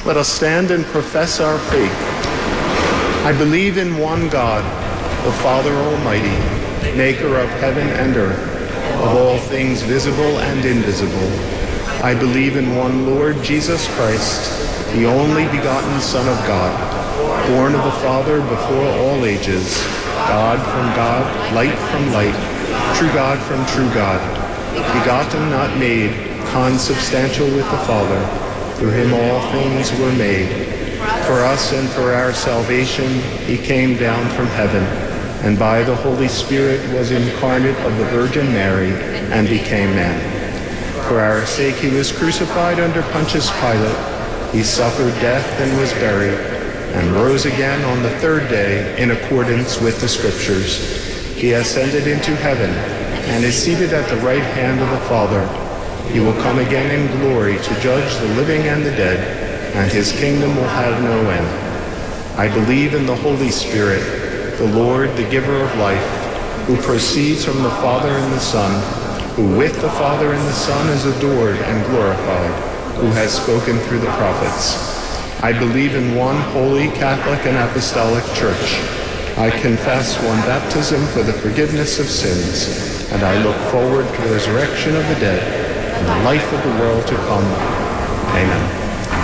Let us stand and profess our faith. I believe in one God, the Father Almighty, maker of heaven and earth, of all things visible and invisible. I believe in one Lord Jesus Christ, the only begotten Son of God, born of the Father before all ages, God from God, light from light, true God from true God, begotten, not made, consubstantial with the Father. Through him all things were made. For us and for our salvation he came down from heaven, and by the Holy Spirit was incarnate of the Virgin Mary and became man. For our sake he was crucified under Pontius Pilate. He suffered death and was buried, and rose again on the third day in accordance with the Scriptures. He ascended into heaven and is seated at the right hand of the Father. He will come again in glory to judge the living and the dead, and his kingdom will have no end. I believe in the Holy Spirit, the Lord, the giver of life, who proceeds from the Father and the Son, who with the Father and the Son is adored and glorified, who has spoken through the prophets. I believe in one holy, Catholic, and Apostolic Church. I confess one baptism for the forgiveness of sins, and I look forward to the resurrection of the dead and the life of the world to come. Amen.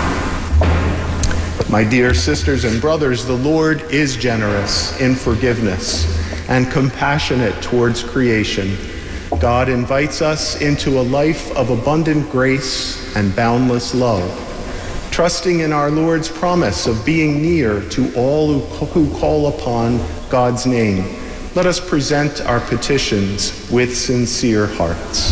My dear sisters and brothers, the Lord is generous in forgiveness and compassionate towards creation. God invites us into a life of abundant grace and boundless love, trusting in our Lord's promise of being near to all who call upon God's name. Let us present our petitions with sincere hearts.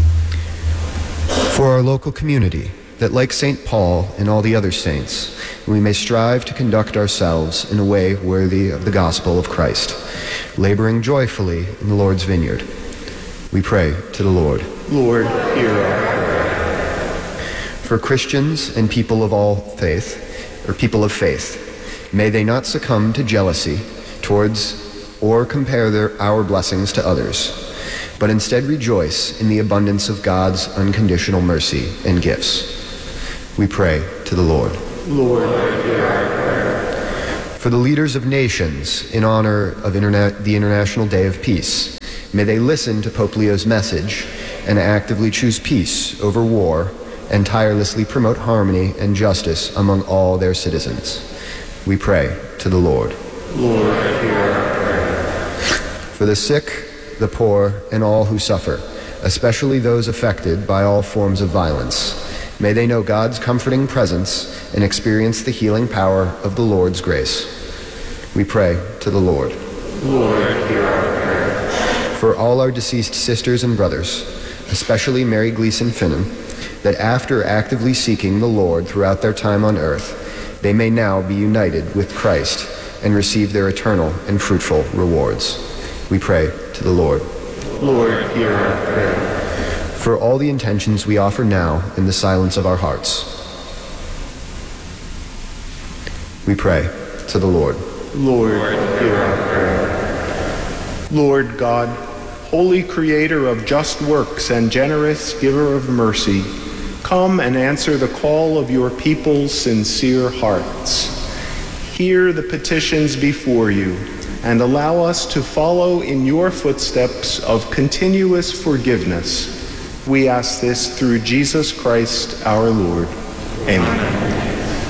For our local community, that like St. Paul and all the other saints, we may strive to conduct ourselves in a way worthy of the gospel of Christ, laboring joyfully in the Lord's vineyard. We pray to the Lord. Lord, hear our prayer. For Christians and people of all faith, or people of faith, may they not succumb to jealousy towards or compare our blessings to others, but instead rejoice in the abundance of God's unconditional mercy and gifts. We pray to the Lord. Lord, hear our prayer. For the leaders of nations, in honor of the International Day of Peace, may they listen to Pope Leo's message and actively choose peace over war and tirelessly promote harmony and justice among all their citizens. We pray to the Lord. Lord, hear our prayer. For the sick, the poor, and all who suffer, especially those affected by all forms of violence, may they know God's comforting presence and experience the healing power of the Lord's grace. We pray to the Lord. Lord, hear our prayer. For all our deceased sisters and brothers, especially Mary Gleason Finnan, that after actively seeking the Lord throughout their time on earth, they may now be united with Christ and receive their eternal and fruitful rewards. We pray to the Lord. Lord, hear our prayer. For all the intentions we offer now in the silence of our hearts, we pray to the Lord. Lord, hear our prayer. Lord God, holy creator of just works and generous giver of mercy, come and answer the call of your people's sincere hearts. Hear the petitions before you, and allow us to follow in your footsteps of continuous forgiveness. We ask this through Jesus Christ our Lord. Amen.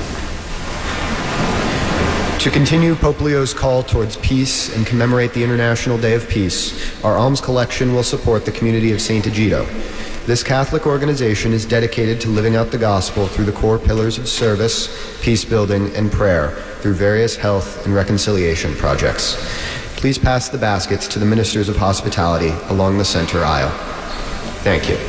To continue Pope Leo's call towards peace and commemorate the International Day of Peace, our alms collection will support the community of St. Egidio. This Catholic organization is dedicated to living out the gospel through the core pillars of service, peace building, and prayer through various health and reconciliation projects. Please pass the baskets to the ministers of hospitality along the center aisle. Thank you.